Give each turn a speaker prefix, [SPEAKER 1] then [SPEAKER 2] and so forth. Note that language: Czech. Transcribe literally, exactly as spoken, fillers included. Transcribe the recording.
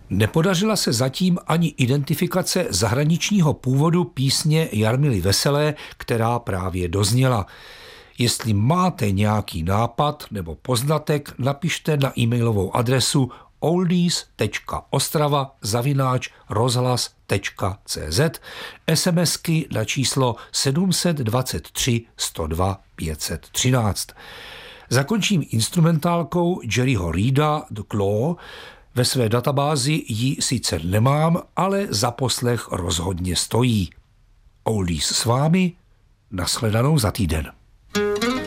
[SPEAKER 1] Nepodařila se zatím ani identifikace zahraničního původu písně Jarmily Veselé, která právě dozněla. Jestli máte nějaký nápad nebo poznatek, napište na e-mailovou adresu oldies tečka ostrava zavináč rozhlas tečka cz, smsky na číslo sedm set dvacet tři sto dva pět set třináct. Zakončím instrumentálkou Jerryho Reeda The Claw. Ve své databázi ji sice nemám, ale za poslech rozhodně stojí. Oldies s vámi, nashledanou za týden.